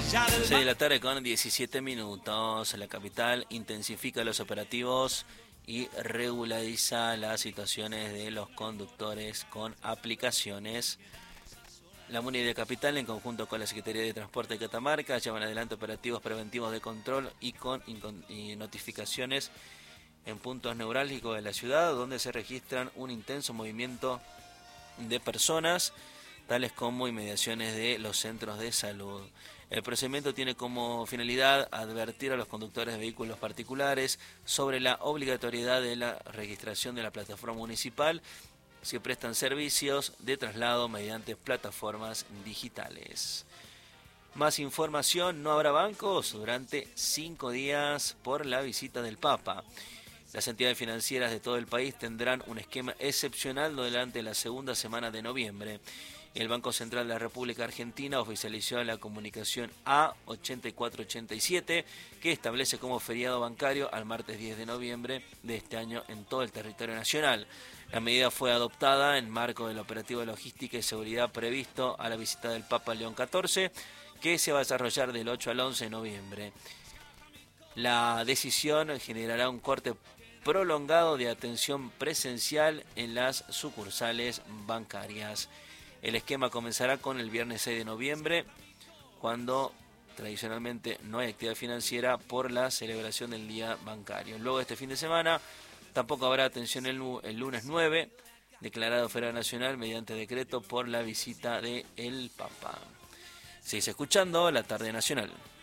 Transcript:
6 de la tarde con 17 minutos. La capital intensifica los operativos y regulariza las situaciones de los conductores con aplicaciones. La Muni de Capital, en conjunto con la Secretaría de Transporte de Catamarca, llevan adelante operativos preventivos de control y notificaciones en puntos neurálgicos de la ciudad, donde se registran un intenso movimiento de personas, tales como inmediaciones de los centros de salud. El procedimiento tiene como finalidad advertir a los conductores de vehículos particulares sobre la obligatoriedad de la registración de la plataforma municipal si prestan servicios de traslado mediante plataformas digitales. Más información: no habrá bancos durante 5 días por la visita del Papa. Las entidades financieras de todo el país tendrán un esquema excepcional durante la segunda semana de noviembre. El Banco Central de la República Argentina oficializó la comunicación A8487, que establece como feriado bancario al martes 10 de noviembre de este año en todo el territorio nacional. La medida fue adoptada en marco del operativo de logística y seguridad previsto a la visita del Papa León XIV, que se va a desarrollar del 8 al 11 de noviembre. La decisión generará un corte prolongado de atención presencial en las sucursales bancarias. El esquema comenzará con el viernes 6 de noviembre, cuando tradicionalmente no hay actividad financiera por la celebración del día bancario. Luego de este fin de semana tampoco habrá atención el lunes 9, declarado feriado nacional mediante decreto por la visita del Papa. Seguís escuchando La Tarde Nacional.